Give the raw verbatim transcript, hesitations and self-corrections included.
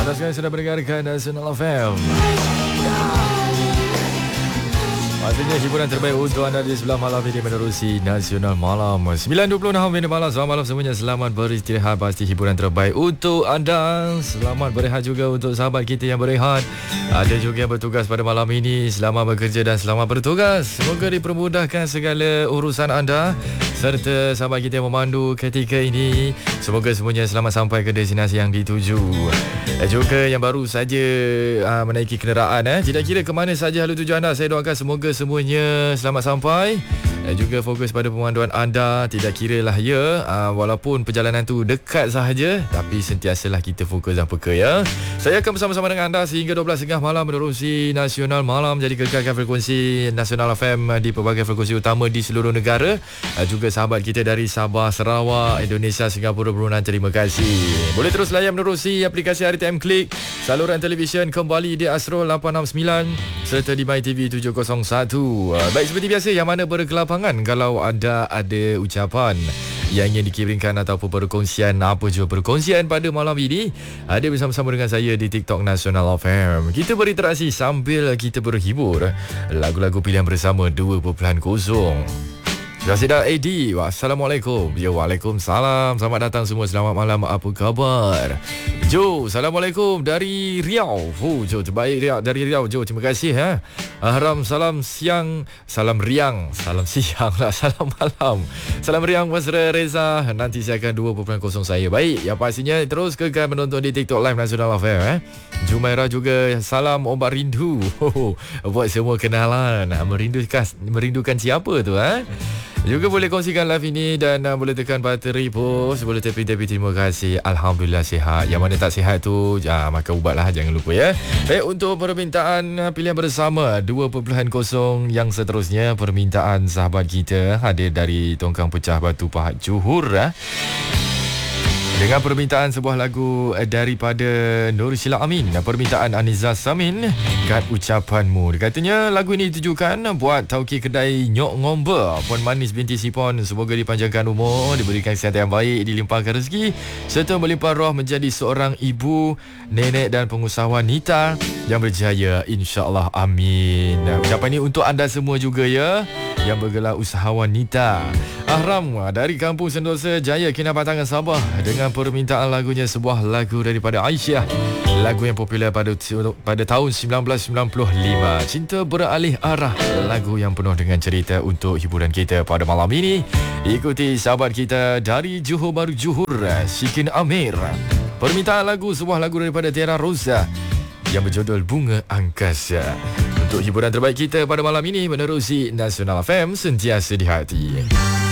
Anda sekarang sedang mendengarkan Nasional F M. Pastinya hiburan terbaik untuk anda di sebelah malam ini menerusi Nasional Malam sembilan dua puluh enam minit malam. Selamat malam semuanya. Selamat beristirahat. Pasti hiburan terbaik untuk anda. Selamat berehat juga untuk sahabat kita yang berehat. Ada juga yang bertugas pada malam ini. Selamat bekerja dan selamat bertugas. Semoga dipermudahkan segala urusan anda serta sahabat kita yang memandu ketika ini. Semoga semuanya selamat sampai ke destinasi yang dituju. Eh, juga yang baru saja uh, menaiki kenderaan, eh, tidak kira ke mana saja halu tuju anda, saya doakan semoga semuanya selamat sampai. Dan juga fokus pada pemanduan anda. Tidak kira lah ya, uh, walaupun perjalanan tu dekat sahaja, tapi sentiasalah kita fokus dan peka ya. Saya akan bersama-sama dengan anda sehingga dua belas tiga puluh malam menerusi Nasional Malam. Jadi kekalkan frekuensi Nasional F M di pelbagai frekuensi utama di seluruh negara. uh, Juga sahabat kita dari Sabah, Sarawak, Indonesia, Singapura, Brunei, terima kasih. Boleh terus layan menerusi aplikasi R T M Klik, saluran televisyen kembali di Astro lapan enam sembilan serta di MyTV tujuh kosong satu. uh, Baik, seperti biasa, yang mana berkelapangan kalau anda ada ucapan yang ingin dikirimkan ataupun perkongsian apa jua perkongsian pada malam ini, ada bersama-sama dengan saya di TikTok Nasional F M. Kita berinteraksi sambil kita berhibur lagu-lagu pilihan bersama dua titik kosong. Rasidah A D, Assalamualaikum. Ya, Waalaikumsalam. Selamat datang semua. Selamat malam. Apa khabar? Jo, Assalamualaikum dari Riau. Oh, Jo, terbaik Riau, dari Riau. Jo, terima kasih. Ha? Haram salam siang. Salam riang. Salam siang lah. Salam malam. Salam riang Mesra Reza. Nanti saya akan dua titik kosong saya. Baik, yang pastinya terus kekal menonton di TikTok Live Nasional F M. Eh? Jumaira juga salam obat rindu. Oh, buat semua kenalan. Merindukan, merindukan siapa tu? Ha? Juga boleh kongsikan live ini dan uh, boleh tekan button repost, boleh tepi-tepi. Terima kasih. Alhamdulillah sihat. Yang mana tak sihat tu, uh, makan ubat lah, jangan lupa ya. Baik, untuk permintaan uh, pilihan bersama dua titik kosong yang seterusnya, permintaan sahabat kita hadir dari Tongkang Pecah Batu Pahat Johor. Uh. Dengan permintaan sebuah lagu daripada Nur Sheila Amin, permintaan Aniza Samin, Kat Ucapanmu. Dia katanya lagu ini ditujukan buat tauki kedai Nyok Ngomba, Puan Manis binti Sipon. Semoga dipanjangkan umur, diberikan kesihatan yang baik, dilimpahkan rezeki serta melimpah roh menjadi seorang ibu, nenek dan pengusaha wanita yang berjaya, insya-Allah. Amin. Ucapan ini untuk anda semua juga ya, yang bergelar usaha wanita. Ahram dari Kampung Sentosa Jaya, Kinabatangan, Sabah, dengan permintaan lagunya sebuah lagu daripada Aisyah, lagu yang popular pada pada tahun sembilan belas sembilan puluh lima, Cinta Beralih Arah, lagu yang penuh dengan cerita untuk hiburan kita pada malam ini. Ikuti sahabat kita dari Johor Bahru Johor, Shikin Amir, permintaan lagu sebuah lagu daripada Tiara Rosa yang berjudul Bunga Angkasa. Untuk hiburan terbaik kita pada malam ini menerusi Nasional F M, sentiasa di hati.